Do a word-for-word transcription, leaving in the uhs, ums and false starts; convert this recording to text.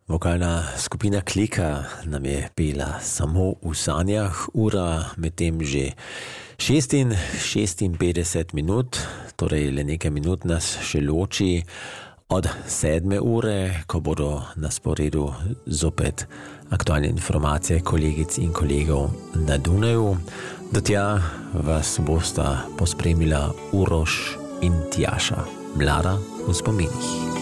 Vokalna skupina Klika nam je pela Samo v sanjah, ura medtem že šestinšestdeset minut, torej le nekaj minut nas še loči od sedme ure, ko bodo na sporedu zopet aktualne informacije kolegic in kolegov na Dunaju. Do tja vas bosta pospremila Uroš in Tjaša, Mlada v spominih.